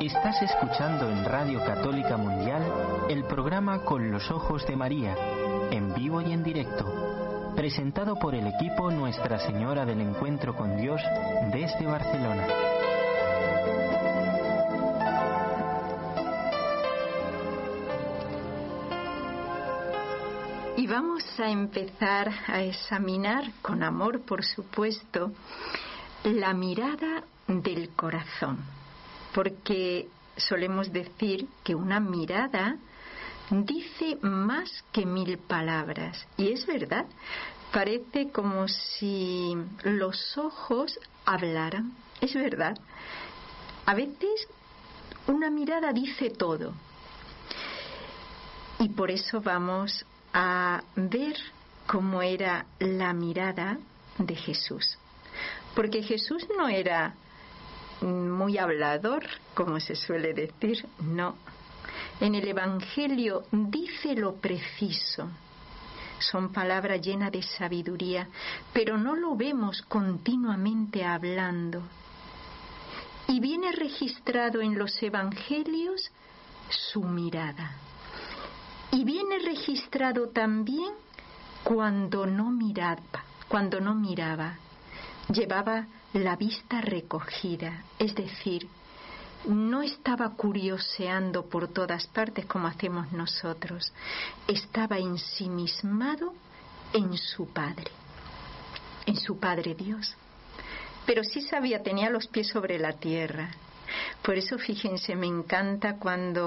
Estás escuchando en Radio Católica Mundial el programa Con los Ojos de María, en vivo y en directo, presentado por el equipo Nuestra Señora del Encuentro con Dios desde Barcelona. Y vamos a empezar a examinar, con amor por supuesto, la mirada del corazón, porque solemos decir que una mirada dice más que 1000 palabras, y es verdad, parece como si los ojos hablaran, es verdad. A veces una mirada dice todo, y por eso vamos a ver cómo era la mirada de Jesús, porque Jesús no era muy hablador, como se suele decir, no. En el Evangelio dice lo preciso, son palabras llenas de sabiduría, pero no lo vemos continuamente hablando. Y viene registrado en los Evangelios su mirada. Y viene registrado también cuando no miraba, llevaba la vista recogida, es decir, no estaba curioseando por todas partes como hacemos nosotros, estaba ensimismado en su Padre Dios. Pero sí sabía, tenía los pies sobre la tierra. Por eso, fíjense, me encanta cuando